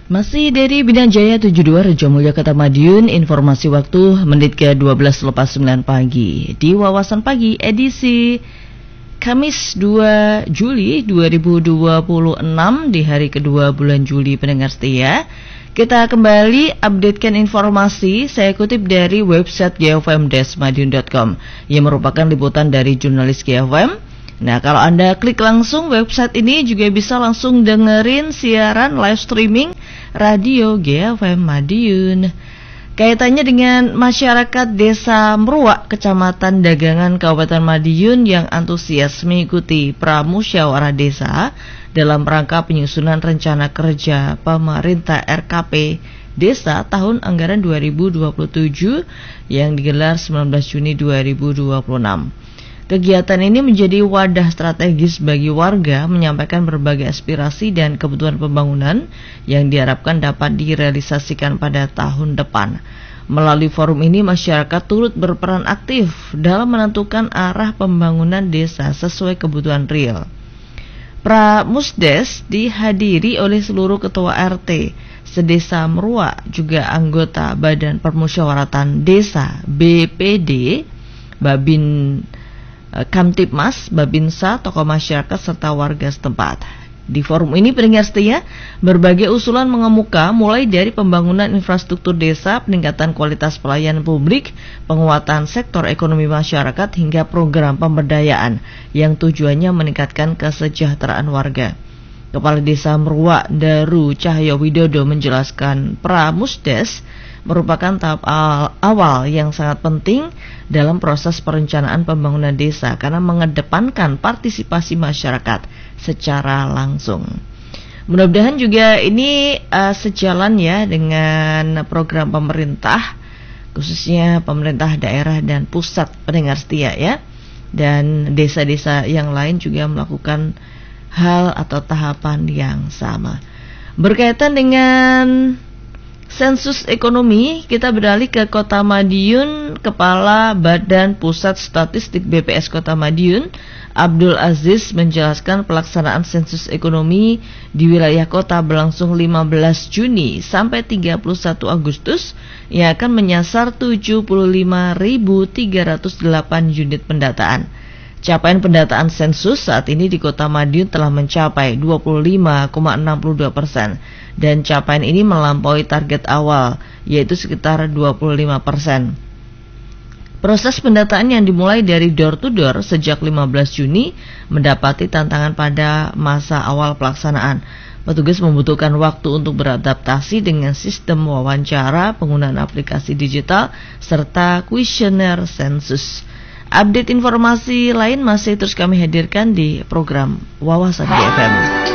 Masih dari Bidang Jaya 72 Rejo Mulya Kota Madiun, informasi waktu menit ke 12 lepas 9 pagi di Wawasan Pagi edisi Kamis 2 Juli 2026 di hari kedua bulan Juli. Pendengar setia, kita kembali updatekan informasi. Saya kutip dari website gfm-madiun.com yang merupakan liputan dari jurnalis GFM. Nah, kalau Anda klik langsung website ini juga bisa langsung dengerin siaran live streaming radio GFM Madiun. Kaitannya dengan masyarakat Desa Meruak, Kecamatan Dagangan, Kabupaten Madiun yang antusias mengikuti pramusyawarah desa dalam rangka penyusunan rencana kerja pemerintah RKP Desa tahun anggaran 2027 yang digelar 19 Juni 2026. Kegiatan ini menjadi wadah strategis bagi warga menyampaikan berbagai aspirasi dan kebutuhan pembangunan yang diharapkan dapat direalisasikan pada tahun depan. Melalui forum ini, masyarakat turut berperan aktif dalam menentukan arah pembangunan desa sesuai kebutuhan real. Pramusdes dihadiri oleh seluruh ketua RT sedesa Meruak, juga anggota Badan Permusyawaratan Desa BPD, Babin Kamtipmas, Babinsa, tokoh masyarakat serta warga setempat. Di forum ini, pendengar setia, berbagai usulan mengemuka mulai dari pembangunan infrastruktur desa, peningkatan kualitas pelayanan publik, penguatan sektor ekonomi masyarakat hingga program pemberdayaan yang tujuannya meningkatkan kesejahteraan warga. Kepala Desa Meruak Daru Cahyo Widodo menjelaskan Pramusdes merupakan tahap awal yang sangat penting dalam proses perencanaan pembangunan desa karena mengedepankan partisipasi masyarakat secara langsung. Mudah-mudahan juga ini sejalan ya dengan program pemerintah, khususnya pemerintah daerah dan pusat, pendengar setia ya. Dan desa-desa yang lain juga melakukan hal atau tahapan yang sama. Berkaitan dengan sensus ekonomi, kita beralih ke Kota Madiun. Kepala Badan Pusat Statistik BPS Kota Madiun, Abdul Aziz, menjelaskan pelaksanaan sensus ekonomi di wilayah kota berlangsung 15 Juni sampai 31 Agustus yang akan menyasar 75.308 unit pendataan. Capaian pendataan sensus saat ini di Kota Madiun telah mencapai 25,62%. Dan capaian ini melampaui target awal, yaitu sekitar 25%. Proses pendataan yang dimulai dari door to door sejak 15 Juni mendapati tantangan pada masa awal pelaksanaan. Petugas membutuhkan waktu untuk beradaptasi dengan sistem wawancara, penggunaan aplikasi digital, serta kuesioner sensus. Update informasi lain masih terus kami hadirkan di program Wawasan GFM.